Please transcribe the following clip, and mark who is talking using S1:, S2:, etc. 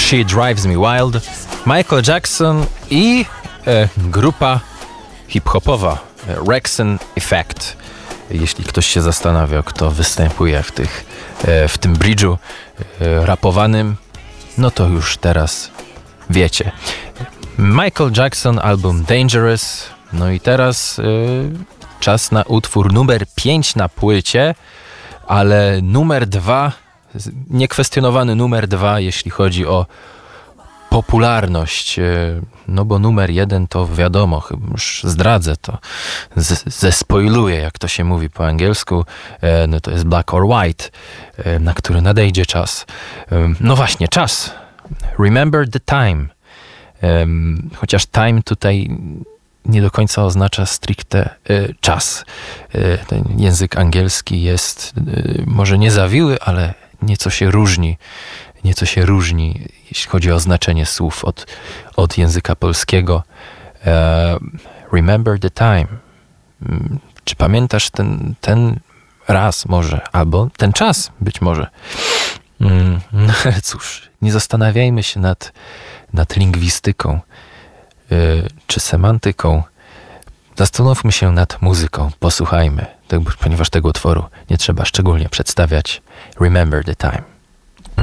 S1: She Drives Me Wild, Michael Jackson i grupa hip-hopowa Rexon Effect. Jeśli ktoś się zastanawia, kto występuje w tym bridge'u rapowanym, no to już teraz wiecie. Michael Jackson, album Dangerous. No i teraz czas na utwór numer 5 na płycie, ale numer 2, niekwestionowany numer 2, jeśli chodzi o popularność. No bo numer 1 to wiadomo, chyba już zdradzę to, zespoiluję, jak to się mówi po angielsku, no to jest Black or White, na który nadejdzie czas. No właśnie, czas. Remember the time. Chociaż time tutaj nie do końca oznacza stricte czas. Ten język angielski jest może nie zawiły, ale nieco się różni, jeśli chodzi o znaczenie słów od języka polskiego. Remember the time. Czy pamiętasz ten raz może, albo ten czas być może. No cóż, nie zastanawiajmy się nad lingwistyką czy semantyką. Zastanówmy się nad muzyką, posłuchajmy, ponieważ tego utworu nie trzeba szczególnie przedstawiać. Remember the time.